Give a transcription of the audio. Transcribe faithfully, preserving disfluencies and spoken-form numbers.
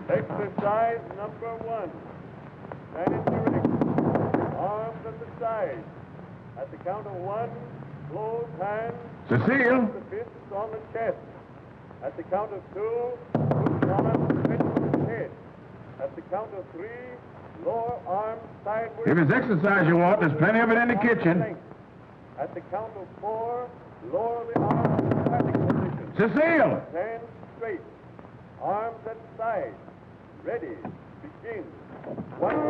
Exercise number one. Stand erect. Arms at the side. At the count of one, close hands. Cecile. The fists on the chest. At the count of two, put arms straight to the head. At the count of three, lower arms sideways. If it's exercise you want, there's plenty of it in the kitchen. At the count of four, lower the arms to standing position. Cecile! Hands straight. Arms at side. Ready. Begin. One.